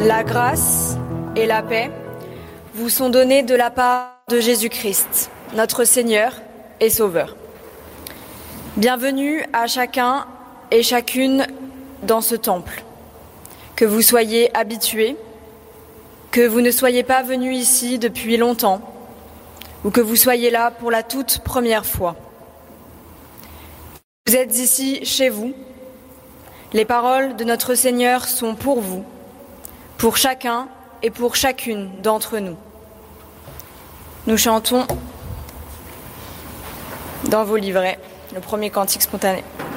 La grâce et la paix vous sont données de la part de Jésus-Christ, notre Seigneur et Sauveur. Bienvenue à chacun et chacune dans ce temple. Que vous soyez habitués, que vous ne soyez pas venus ici depuis longtemps, ou que vous soyez là pour la toute première fois. Vous êtes ici chez vous. Les paroles de notre Seigneur sont pour vous, pour chacun et pour chacune d'entre nous. Nous chantons dans vos livrets le premier cantique spontané.